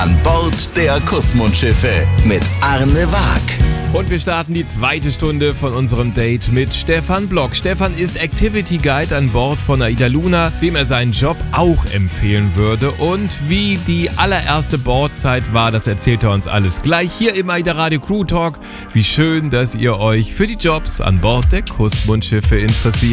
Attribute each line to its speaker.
Speaker 1: an Bord der Kussmundschiffe mit Arne Waag.
Speaker 2: Und wir starten die zweite Stunde von unserem Date mit Stefan Block. Stefan ist Activity Guide an Bord von AIDA Luna, wem er seinen Job auch empfehlen würde. Und wie die allererste Bordzeit war, das erzählt er uns alles gleich hier im AIDA Radio Crew Talk. Wie schön, dass ihr euch für die Jobs an Bord der Kussmundschiffe interessiert.